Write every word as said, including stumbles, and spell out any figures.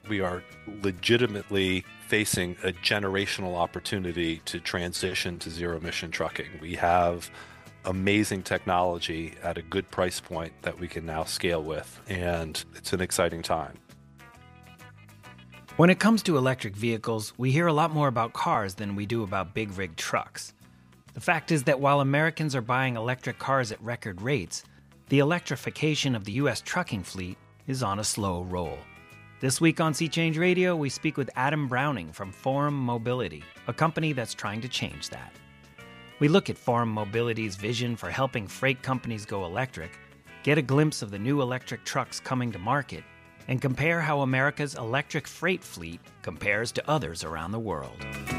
We are legitimately facing a generational opportunity to transition to zero-emission trucking. We have amazing technology at a good price point that we can now scale with, and it's an exciting time. When it comes to electric vehicles, we hear a lot more about cars than we do about big rig trucks. The fact is that while Americans are buying electric cars at record rates, the electrification of the U S trucking fleet is on a slow roll. This week on Sea Change Radio, we speak with Adam Browning from Forum Mobility, a company that's trying to change that. We look at Forum Mobility's vision for helping freight companies go electric, get a glimpse of the new electric trucks coming to market, and compare how America's electric freight fleet compares to others around the world.